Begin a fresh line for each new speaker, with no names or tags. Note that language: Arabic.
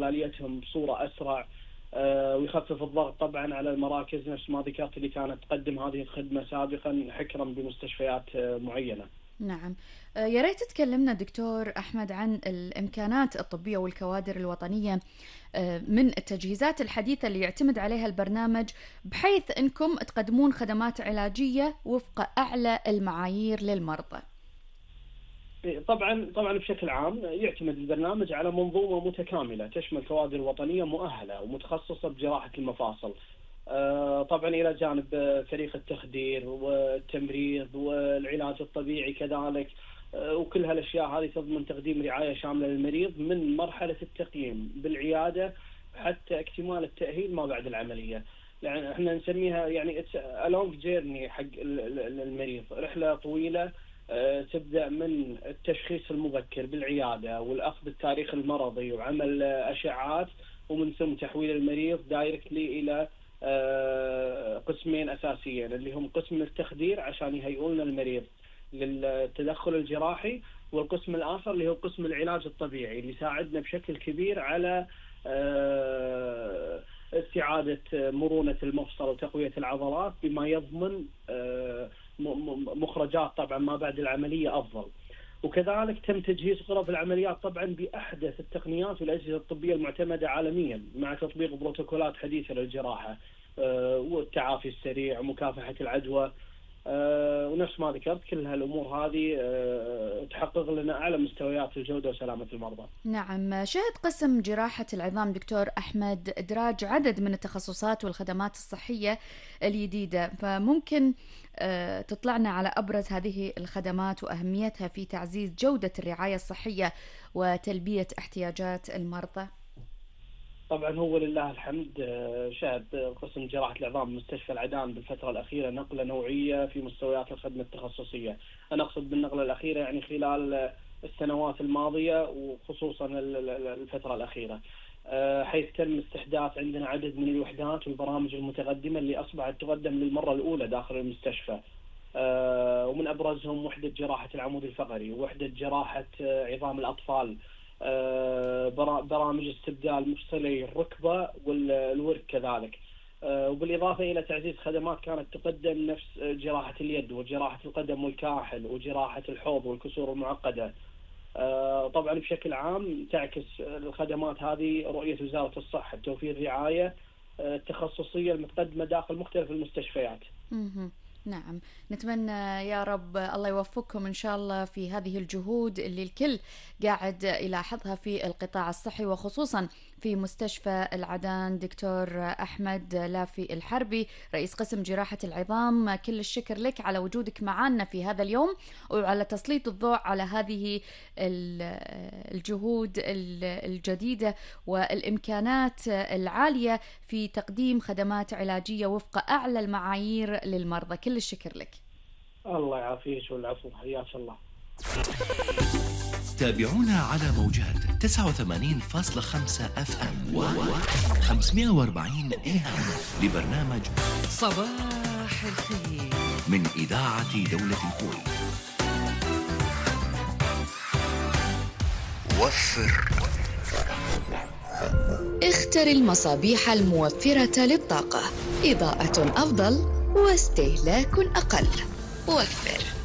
عملياتهم بصورة أسرع، ويخفف الضغط طبعا على المراكز نفس ما ذكرت اللي كانت تقدم هذه الخدمة سابقا حكرا بمستشفيات معينة.
نعم. يا ريت تكلمنا دكتور أحمد عن الإمكانات الطبية والكوادر الوطنية من التجهيزات الحديثة اللي يعتمد عليها البرنامج، بحيث أنكم تقدمون خدمات علاجية وفق أعلى المعايير للمرضى.
طبعا بشكل عام يعتمد البرنامج على منظومة متكاملة تشمل كوادر وطنية مؤهلة ومتخصصة بجراحة المفاصل، طبعا إلى جانب فريق التخدير والتمريض والعلاج الطبيعي كذلك، وكل هالأشياء هذه تضمن تقديم رعاية شاملة للمريض من مرحلة التقييم بالعيادة حتى اكتمال التأهيل ما بعد العملية. يعني احنا نسميها يعني a long journey حق المريض، رحلة طويلة تبدأ من التشخيص المبكر بالعيادة والأخذ التاريخ المرضي وعمل أشعات، ومن ثم تحويل المريض دايركتلي إلى قسمين أساسيين اللي هم قسم التخدير عشان يهيئون المريض للتدخل الجراحي، والقسم الآخر اللي هو قسم العلاج الطبيعي اللي يساعدنا بشكل كبير على استعادة مرونة المفصل وتقوية العضلات بما يضمن مخرجات طبعا ما بعد العملية أفضل. وكذلك تم تجهيز غرف العمليات طبعا بأحدث التقنيات والأجهزة الطبية المعتمدة عالميا مع تطبيق بروتوكولات حديثة للجراحة والتعافي السريع ومكافحة العدوى، ونفس ما ذكرت كل هالأمور هذه تحقق لنا أعلى مستويات الجودة وسلامة المرضى.
نعم. شهد قسم جراحة العظام دكتور أحمد إدراج عدد من التخصصات والخدمات الصحية الجديدة، فممكن تطلعنا على أبرز هذه الخدمات وأهميتها في تعزيز جودة الرعاية الصحية وتلبية احتياجات المرضى؟
طبعا هو لله الحمد شهد قسم جراحة العظام مستشفى العدان بالفترة الأخيرة نقلة نوعية في مستويات الخدمة التخصصية. أنا أقصد بالنقلة الأخيرة يعني خلال السنوات الماضية وخصوصا الفترة الأخيرة، حيث تم استحداث عندنا عدد من الوحدات والبرامج المتقدمة اللي أصبحت تقدم للمرة الأولى داخل المستشفى، ومن أبرزهم وحدة جراحة العمود الفقري ووحدة جراحة عظام الأطفال، برامج استبدال مفصلي الركبة والورك كذلك، وبالإضافة إلى تعزيز خدمات كانت تقدم نفس جراحة اليد وجراحة القدم والكاحل وجراحة الحوض والكسور المعقدة. طبعا بشكل عام تعكس الخدمات هذه رؤية وزارة الصحة توفير رعاية تخصصية المتقدمة داخل مختلف المستشفيات.
نعم، نتمنى يا رب الله يوفقكم إن شاء الله في هذه الجهود اللي الكل قاعد يلاحظها في القطاع الصحي وخصوصا في مستشفى العدان. دكتور أحمد لافي الحربي رئيس قسم جراحة العظام، كل الشكر لك على وجودك معنا في هذا اليوم وعلى تسليط الضوء على هذه الجهود الجديدة والإمكانات العالية في تقديم خدمات علاجية وفق أعلى المعايير للمرضى. كل الشكر لك.
الله يعافيك والعفو، حياك الله.
تابعونا على موجات 89.5 FM و 540 AM لبرنامج صباح الخير من إذاعة دولة الكويت. وفر.
اختر المصابيح الموفرة للطاقة، إضاءة أفضل واستهلاك أقل. وفر.